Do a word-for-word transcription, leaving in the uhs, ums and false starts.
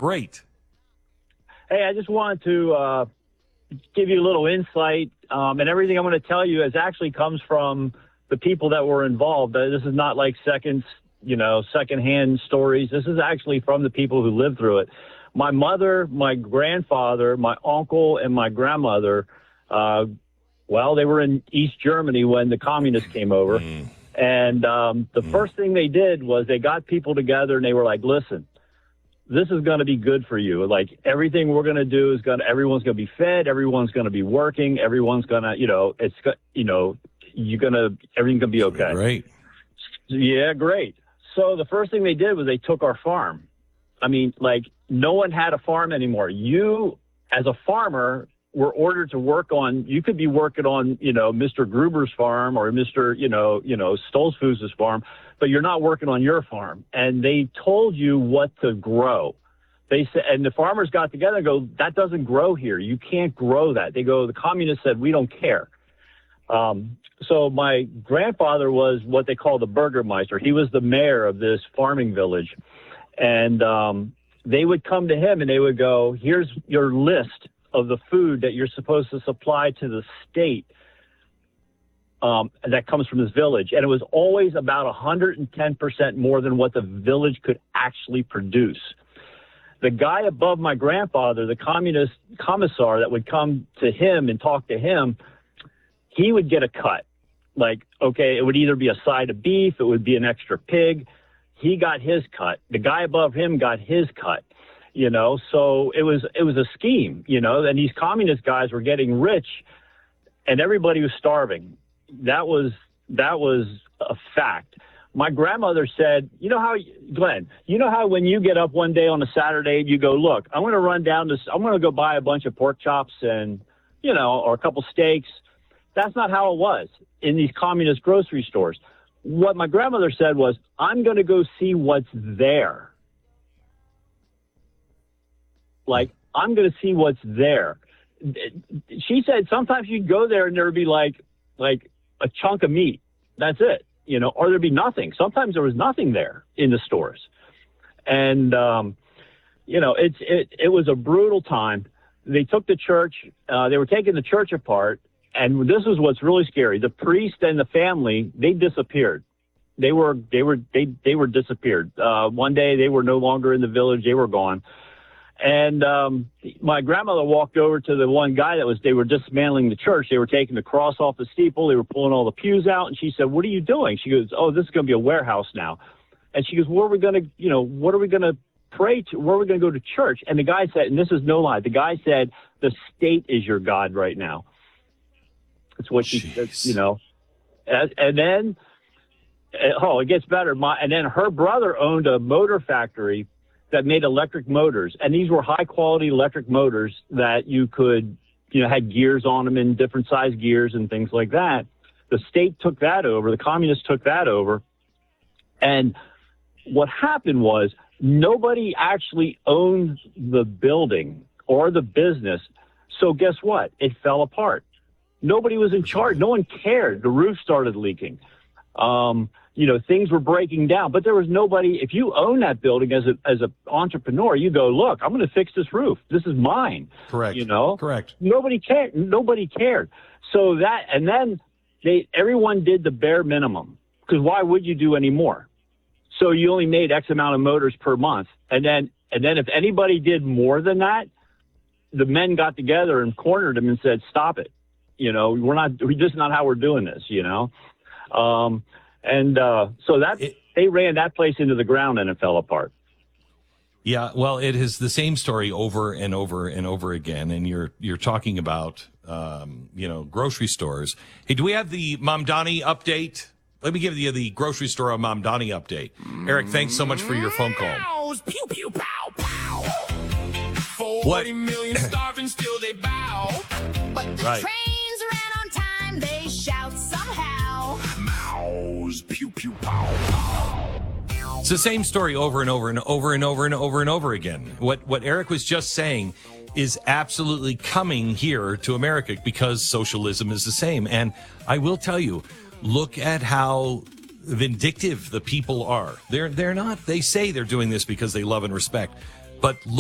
great. Hey, I just wanted to uh, give you a little insight, um, and everything I'm going to tell you is actually comes from the people that were involved. Uh, this is not like seconds, you know, secondhand stories. This is actually from the people who lived through it. My mother, my grandfather, my uncle, and my grandmother, uh, well, they were in East Germany when the communists came over. Mm. And um, the mm. first thing they did was they got people together and they were like, listen, this is going to be good for you. Like everything we're going to do is going to, everyone's going to be fed. Everyone's going to be working. Everyone's going to, you know, it's, you know, you're going to, everything's going to be okay. Great. Yeah, great. So the first thing they did was they took our farm. I mean, like no one had a farm anymore. You as a farmer were ordered to work on, you could be working on, you know, Mister Gruber's farm or Mister, you know, you know, Stolzfus's farm, but you're not working on your farm. And they told you what to grow. They said, and the farmers got together and go, that doesn't grow here. You can't grow that. They go, the communists said, we don't care. Um, so my grandfather was what they call the Burgermeister. He was the mayor of this farming village. And um, they would come to him and they would go, here's your list of the food that you're supposed to supply to the state um, that comes from this village. And it was always about one hundred ten percent more than what the village could actually produce. The guy above my grandfather, the communist commissar that would come to him and talk to him, he would get a cut. Like, okay, it would either be a side of beef, it would be an extra pig. He got his cut. The guy above him got his cut. You know, so it was it was a scheme, you know, and these communist guys were getting rich and everybody was starving. That was that was a fact. My grandmother said, you know how, Glenn, you know how when you get up one day on a Saturday, you go, look, I'm going to run down this, I'm going to go buy a bunch of pork chops and, you know, or a couple steaks. That's not how it was in these communist grocery stores. What my grandmother said was, I'm going to go see what's there. Like, I'm going to see what's there. She said sometimes you'd go there and there would be like, like a chunk of meat. That's it, you know, or there'd be nothing. Sometimes there was nothing there in the stores. And, um, you know, it's, it, it was a brutal time. They took the church, uh, they were taking the church apart. And this is what's really scary. The priest and the family, they disappeared. They were, they were, they, they were disappeared. Uh, one day they were no longer in the village. They were gone. And um, my grandmother walked over to the one guy that was, they were dismantling the church. They were taking the cross off the steeple. They were pulling all the pews out. And she said, what are you doing? She goes, oh, this is going to be a warehouse now. And she goes, where are we going to, you know, what are we going to pray to? Where are we going to go to church? And the guy said, and this is no lie, the guy said, the state is your God right now. That's what she said, you know. And, and then, oh, it gets better. My, and then her brother owned a motor factory that made electric motors. And these were high quality electric motors that you could, you know, had gears on them in different size gears and things like that. The state took that over. The communists took that over. And what happened was nobody actually owned the building or the business. So guess what? It fell apart. Nobody was in charge. No one cared. The roof started leaking. Um, you know, things were breaking down, but there was nobody. If you own that building as a as an entrepreneur, you go, look, I'm going to fix this roof. This is mine. Correct. You know, correct. Nobody cared. Nobody cared. So that, and then they, everyone did the bare minimum because why would you do any more? So you only made X amount of motors per month. And then, and then if anybody did more than that, the men got together and cornered them and said, stop it. You know, we're not, we just not how we're doing this, you know? Um, and, uh, so that it, they ran that place into the ground and it fell apart. Yeah. Well, it is the same story over and over and over again. And you're, you're talking about, um, you know, grocery stores. Hey, do we have the Mamdani update? Let me give you the grocery store Mamdani update. Eric, thanks so much for your phone call. Pew, pew, pow, pow. What? forty million starving, still they bow. But the Right. trains ran on time, they shout somehow. Mouse, pew, pew, pow, pow. It's the same story over and over and over and over and over and over again. What what Eric was just saying is absolutely coming here to America because socialism is the same. And I will tell you, look at how vindictive the people are. They're they're not. They say they're doing this because they love and respect, but look